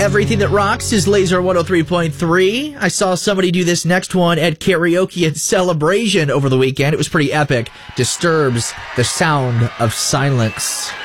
Everything that rocks is Laser 103.3. I saw somebody do this next one at karaoke at Celebration over the weekend. It was pretty epic. Disturbs the sound of silence.